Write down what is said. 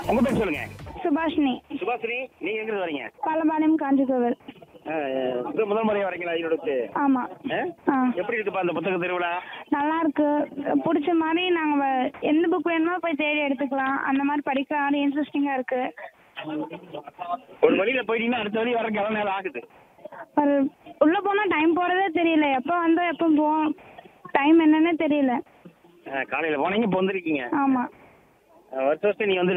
உங்க பேர் சொல்லுங்க. சுபாஷினி. சுபாஷினி, நீங்க எங்க இருந்து வரீங்க? பாலபாளையம் காஞ்சிகோவில். இது முதல் முறையா வரீங்களா ஈரோடுக்கு? ஆமா. எப்படி இருக்குப்பா அந்த புத்தக திருவிழா? நல்லா இருக்கு. பிடிச்ச மாதிரி நாங்க எந்த புக் வேணுமோ போய் தேடி எடுத்துக்கலாம். அந்த மாதிரி படிக்க இன்ட்ரெஸ்டிங்கா இருக்கு. ஒரு வழியில போயிட்டீங்கன்னா அடுத்த வழி வரக்கு எவ்வளவு நேரம் ஆகுது? ஒரு உள்ள போனா டைம் போறதே தெரியல. எப்போ வந்தோம் எப்போ போவோம் டைம் என்னன்னே தெரியல. காலையில போனீங்க, இப்போ வந்திருக்கீங்க. ஆமா. வருஷம் நீங்க வந்து